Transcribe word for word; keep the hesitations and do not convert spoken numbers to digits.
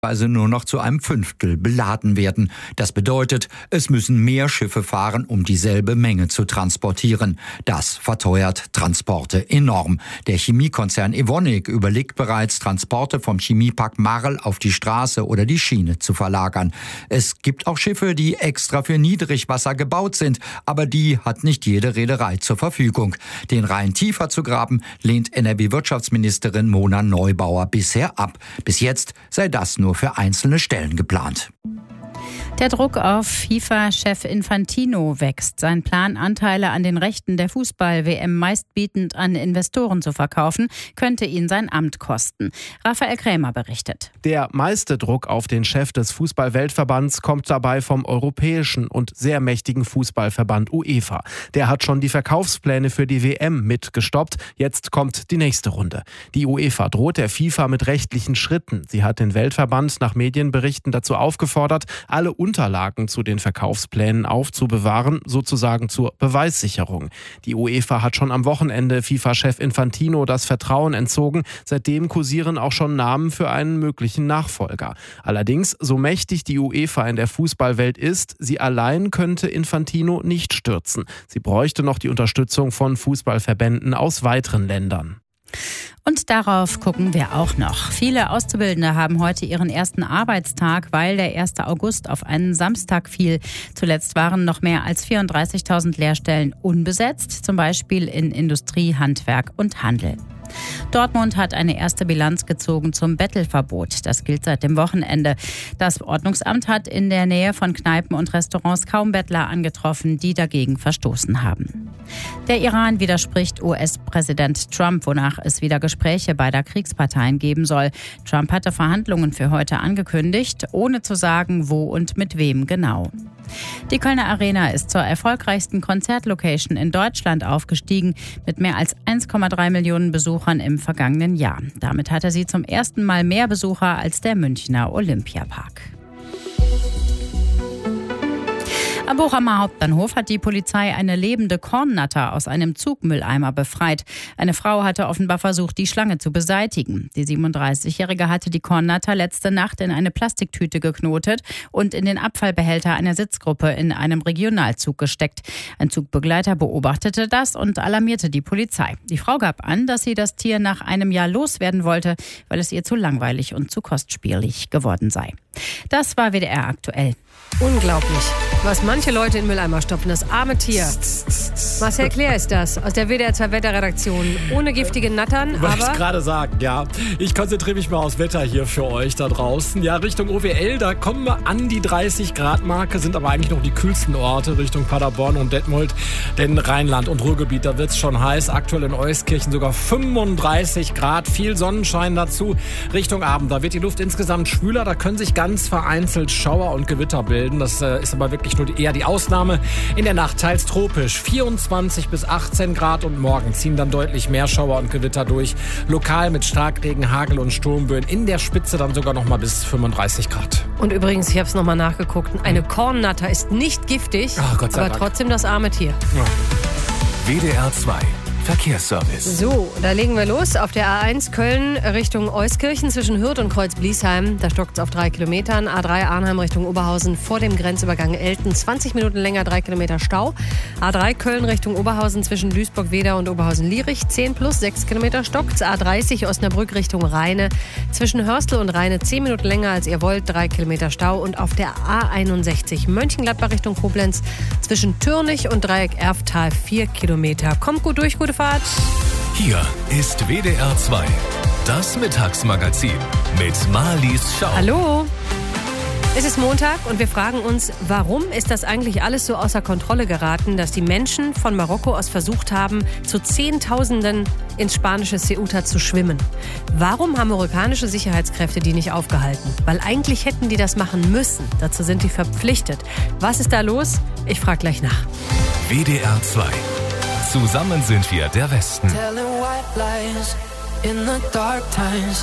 also nur noch zu einem Fünftel beladen werden. Das bedeutet, es müssen mehr Schiffe fahren, um dieselbe Menge zu transportieren. Das verteuert Transporte enorm. Der Chemiekonzern Evonik überlegt bereits, Transporte vom Chemiepark Marl auf die Straße oder die Schiene zu verlagern. Es gibt auch Schiffe, die extra für Niedrigwasser gebaut sind, aber die hat nicht jede Reederei zur Verfügung. Den Rhein tiefer zu graben, lehnt N R W-Wirtschaftsministerin Mona Neubauer bisher ab. Bis jetzt sei das nur für einzelne Stellen geplant. Der Druck auf FIFA-Chef Infantino wächst. Sein Plan, Anteile an den Rechten der Fußball-W M meistbietend an Investoren zu verkaufen, könnte ihn sein Amt kosten. Raphael Krämer berichtet. Der meiste Druck auf den Chef des Fußball-Weltverbands kommt dabei vom europäischen und sehr mächtigen Fußballverband UEFA. Der hat schon die Verkaufspläne für die W M mitgestoppt. Jetzt kommt die nächste Runde. Die UEFA droht der FIFA mit rechtlichen Schritten. Sie hat den Weltverband nach Medienberichten dazu aufgefordert, alle Unterlagen zu den Verkaufsplänen aufzubewahren, sozusagen zur Beweissicherung. Die UEFA hat schon am Wochenende FIFA-Chef Infantino das Vertrauen entzogen. Seitdem kursieren auch schon Namen für einen möglichen Nachfolger. Allerdings, so mächtig die UEFA in der Fußballwelt ist, sie allein könnte Infantino nicht stürzen. Sie bräuchte noch die Unterstützung von Fußballverbänden aus weiteren Ländern. Und darauf gucken wir auch noch. Viele Auszubildende haben heute ihren ersten Arbeitstag, weil der erste August auf einen Samstag fiel. Zuletzt waren noch mehr als vierunddreißigtausend Lehrstellen unbesetzt, zum Beispiel in Industrie, Handwerk und Handel. Dortmund hat eine erste Bilanz gezogen zum Bettelverbot. Das gilt seit dem Wochenende. Das Ordnungsamt hat in der Nähe von Kneipen und Restaurants kaum Bettler angetroffen, die dagegen verstoßen haben. Der Iran widerspricht U S-Präsident Trump, wonach es wieder Gespräche beider Kriegsparteien geben soll. Trump hatte Verhandlungen für heute angekündigt, ohne zu sagen, wo und mit wem genau. Die Kölner Arena ist zur erfolgreichsten Konzertlocation in Deutschland aufgestiegen, mit mehr als eins Komma drei Millionen Besuchern im vergangenen Jahr. Damit hatte sie zum ersten Mal mehr Besucher als der Münchner Olympiapark. Am Bochumer Hauptbahnhof hat die Polizei eine lebende Kornnatter aus einem Zugmülleimer befreit. Eine Frau hatte offenbar versucht, die Schlange zu beseitigen. Die siebenunddreißigjährige hatte die Kornnatter letzte Nacht in eine Plastiktüte geknotet und in den Abfallbehälter einer Sitzgruppe in einem Regionalzug gesteckt. Ein Zugbegleiter beobachtete das und alarmierte die Polizei. Die Frau gab an, dass sie das Tier nach einem Jahr loswerden wollte, weil es ihr zu langweilig und zu kostspielig geworden sei. Das war W D R aktuell. Unglaublich, was manche Leute in Mülleimer stopfen. Das arme Tier. Marcel Claire ist das, aus der W D R zwei Wetterredaktion. Ohne giftige Nattern, Wollte aber... ich gerade sagen, ja. Ich konzentriere mich mal aufs Wetter hier für euch da draußen. Ja, Richtung O W L, da kommen wir an die dreißig Grad Marke, sind aber eigentlich noch die kühlsten Orte Richtung Paderborn und Detmold. Denn Rheinland und Ruhrgebiet, da wird es schon heiß. Aktuell in Euskirchen sogar fünfunddreißig Grad, viel Sonnenschein dazu. Richtung Abend, da wird die Luft insgesamt schwüler, da können sich ganz vereinzelt Schauer und Gewitter bilden. Das äh, ist aber wirklich nur die, eher die Ausnahme. In der Nacht teils tropisch, vierundzwanzig bis achtzehn Grad und morgen ziehen dann deutlich mehr Schauer und Gewitter durch. Lokal mit Starkregen, Hagel und Sturmböen. In der Spitze dann sogar noch mal bis fünfunddreißig Grad. Und übrigens, ich habe es nochmal nachgeguckt, eine Kornnatter ist nicht giftig, Ach, Gott sei aber Dank. trotzdem das arme Tier. Ja. W D R zwei Verkehrsservice. So, da legen wir los. Auf der A eins Köln Richtung Euskirchen zwischen Hürth und Kreuz-Bliesheim. Da stockt es auf drei Kilometern. A drei Arnheim Richtung Oberhausen vor dem Grenzübergang Elten. zwanzig Minuten länger, drei Kilometer Stau. A drei Köln Richtung Oberhausen zwischen Duisburg-Wedau und Oberhausen-Lierich. zehn plus, sechs Kilometer stockt. A dreißig Osnabrück Richtung Rheine. Zwischen Hörstel und Rheine zehn Minuten länger als ihr wollt. drei Kilometer Stau. Und auf der A einundsechzig Mönchengladbach Richtung Koblenz zwischen Türnich und Dreieck Erftal vier Kilometer. Kommt gut durch, gute Fahrt. Hier ist W D R zwei, das Mittagsmagazin mit Marlies Schau. Hallo. Es ist Montag und wir fragen uns, warum ist das eigentlich alles so außer Kontrolle geraten, dass die Menschen von Marokko aus versucht haben, zu Zehntausenden ins spanische Ceuta zu schwimmen? Warum haben marokkanische Sicherheitskräfte die nicht aufgehalten? Weil eigentlich hätten die das machen müssen. Dazu sind die verpflichtet. Was ist da los? Ich frage gleich nach. W D R zwei. Zusammen sind wir der Westen.